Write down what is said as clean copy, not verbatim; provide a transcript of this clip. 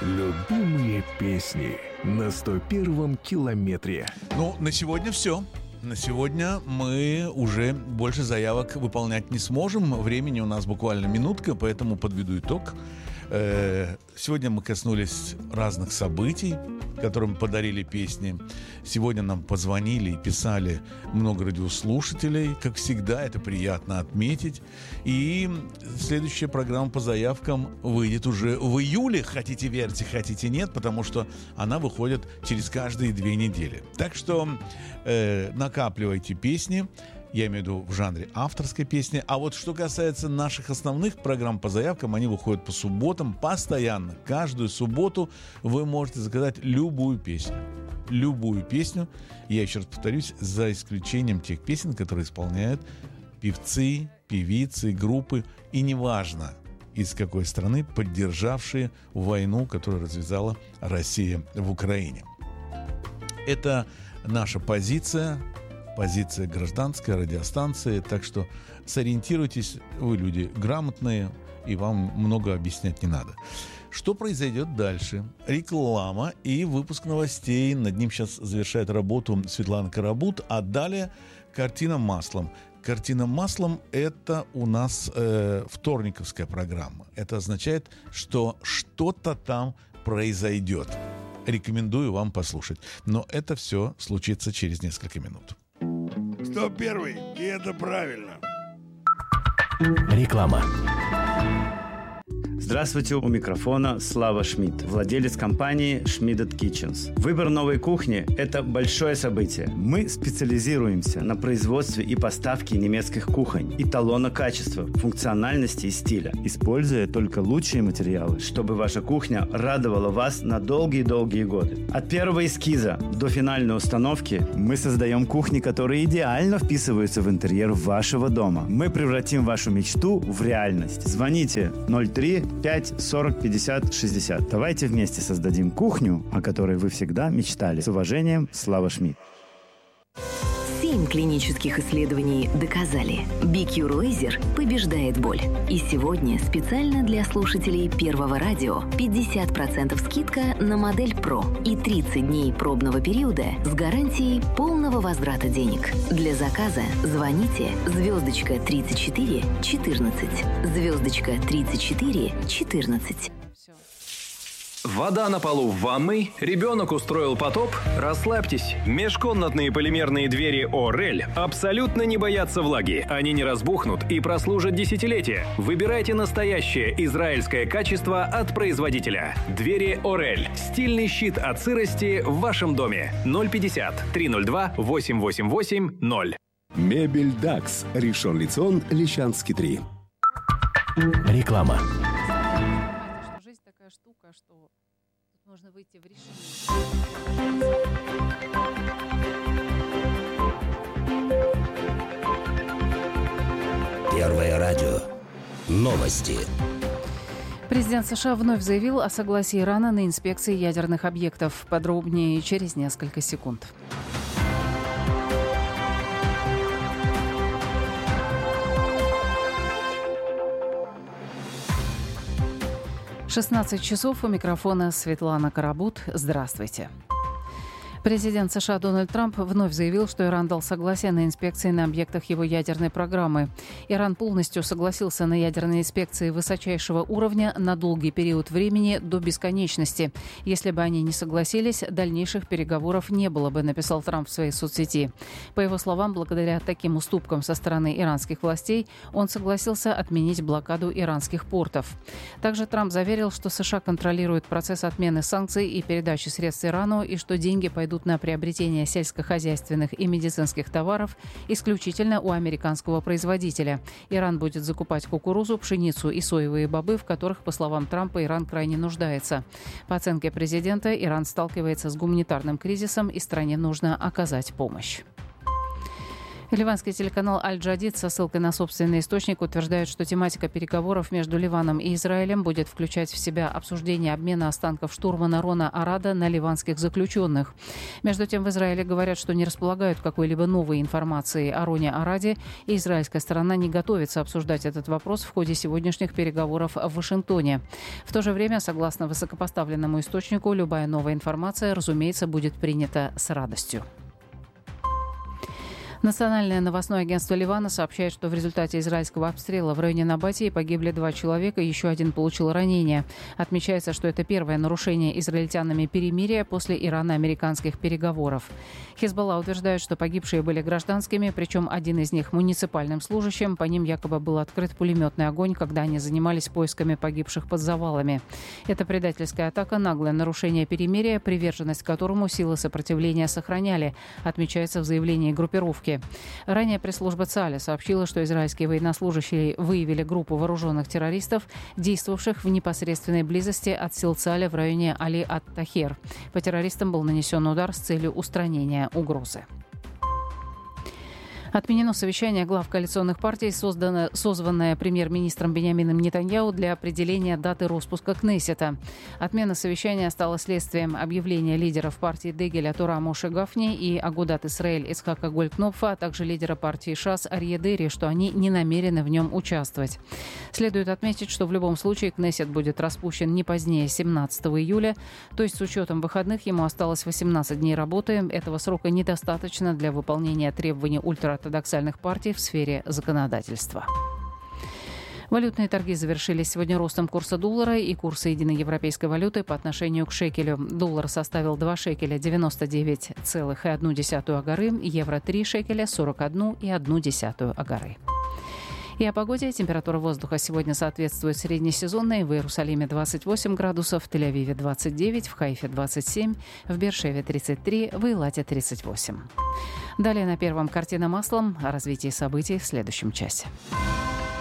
Любимые песни на 101-м километре. Ну, на сегодня все. На сегодня мы уже больше заявок выполнять не сможем. Времени у нас буквально минутка, поэтому подведу итог. Сегодня мы коснулись разных событий, которым подарили песни. Сегодня нам позвонили и писали много радиослушателей. Как всегда, это приятно отметить. И следующая программа по заявкам выйдет уже в июле. Хотите верьте, хотите нет, потому что она выходит через каждые 2 недели. Так что накапливайте песни. Я имею в виду в жанре авторской песни. А вот что касается наших основных программ по заявкам, они выходят по субботам постоянно. Каждую субботу вы можете заказать любую песню. Любую песню. Я еще раз повторюсь, за исключением тех песен, которые исполняют певцы, певицы, группы. И неважно, из какой страны, поддержавшие войну, которую развязала Россия в Украине. Это наша позиция гражданской радиостанции, так что сориентируйтесь, вы люди грамотные, и вам много объяснять не надо. Что произойдет дальше? Реклама и выпуск новостей. Над ним сейчас завершает работу Светлана Карабут, а далее «Картина маслом». «Картина маслом» — это у нас вторниковская программа. Это означает, что что-то там произойдет. Рекомендую вам послушать. Но это все случится через несколько минут. 101, и это правильно. Реклама. Здравствуйте, у микрофона Слава Шмидт, владелец компании Schmidt's Kitchens. Выбор новой кухни – это большое событие. Мы специализируемся на производстве и поставке немецких кухонь, эталона качества, функциональности и стиля, используя только лучшие материалы, чтобы ваша кухня радовала вас на долгие-долгие годы. От первого эскиза до финальной установки мы создаем кухни, которые идеально вписываются в интерьер вашего дома. Мы превратим вашу мечту в реальность. Звоните 03 5 40 50 60. Давайте вместе создадим кухню, о которой вы всегда мечтали. С уважением, Слава Шмидт. 7 клинических исследований доказали. BQ Laser побеждает боль. И сегодня специально для слушателей Первого радио 50% скидка на модель Pro и 30 дней пробного периода с гарантией полного возврата денег. Для заказа звоните *34 14 *34 14. Вода на полу в ванной, ребенок устроил потоп? Расслабьтесь. Межкомнатные полимерные двери Орель абсолютно не боятся влаги. Они не разбухнут и прослужат десятилетия. Выбирайте настоящее израильское качество от производителя. Двери Орель. Стильный щит от сырости в вашем доме. 050 302 888 0. Мебель Дакс. Ришон Лицион, Лещанский 3. Реклама. Жизнь такая штука, что тут можно выйти в решение. Первое радио. Новости. Президент США вновь заявил о согласии Ирана на инспекции ядерных объектов. Подробнее через несколько секунд. 16 часов, у микрофона Светлана Карабут. Здравствуйте. Президент США Дональд Трамп вновь заявил, что Иран дал согласие на инспекции на объектах его ядерной программы. Иран полностью согласился на ядерные инспекции высочайшего уровня на долгий период времени до бесконечности. Если бы они не согласились, дальнейших переговоров не было бы, написал Трамп в своей соцсети. По его словам, благодаря таким уступкам со стороны иранских властей, он согласился отменить блокаду иранских портов. Также Трамп заверил, что США контролирует процесс отмены санкций и передачи средств Ирану, и что деньги пойдут на приобретение сельскохозяйственных и медицинских товаров исключительно у американского производителя. Иран будет закупать кукурузу, пшеницу и соевые бобы, в которых, по словам Трампа, Иран крайне нуждается. По оценке президента, Иран сталкивается с гуманитарным кризисом, и стране нужно оказать помощь. Ливанский телеканал «Аль-Джадид» со ссылкой на собственный источник утверждает, что тематика переговоров между Ливаном и Израилем будет включать в себя обсуждение обмена останков штурмана Рона Арада на ливанских заключенных. Между тем, в Израиле говорят, что не располагают какой-либо новой информации о Роне Араде, и израильская сторона не готовится обсуждать этот вопрос в ходе сегодняшних переговоров в Вашингтоне. В то же время, согласно высокопоставленному источнику, любая новая информация, разумеется, будет принята с радостью. Национальное новостное агентство Ливана сообщает, что в результате израильского обстрела в районе Набатии погибли 2 человека, еще один получил ранение. Отмечается, что это первое нарушение израильтянами перемирия после ирано-американских переговоров. Хизбалла утверждает, что погибшие были гражданскими, причем один из них муниципальным служащим. По ним якобы был открыт пулеметный огонь, когда они занимались поисками погибших под завалами. Это предательская атака, наглое нарушение перемирия, приверженность которому силы сопротивления сохраняли, отмечается в заявлении группировки. Ранее пресс-служба ЦАЛИ сообщила, что израильские военнослужащие выявили группу вооруженных террористов, действовавших в непосредственной близости от сил ЦАЛИ в районе Али-ат-Тахер. По террористам был нанесен удар с целью устранения угрозы. Отменено совещание глав коалиционных партий, созванное премьер-министром Биньямином Нетаньяху для определения даты распуска Кнессета. Отмена совещания стала следствием объявления лидеров партии Дегеля Тора Моше Гафни и Агудат Исраэль Ицхака Гольдкнопфа, а также лидера партии ШАС Арье Дери, что они не намерены в нем участвовать. Следует отметить, что в любом случае Кнессет будет распущен не позднее 17 июля, то есть с учетом выходных ему осталось 18 дней работы. Этого срока недостаточно для выполнения требований ультраортодоксальных партий в сфере законодательства. Валютные торги завершились сегодня ростом курса доллара и курса единой европейской валюты по отношению к шекелю. Доллар составил 2 шекеля 99,1 агары, евро 3 шекеля 41,1 агары. И о погоде. Температура воздуха сегодня соответствует среднесезонной. В Иерусалиме 28 градусов, в Тель-Авиве 29, в Хайфе 27, в Бершеве 33, в Эйлате 38. Далее на Первом картина маслом о развитии событий в следующем часе.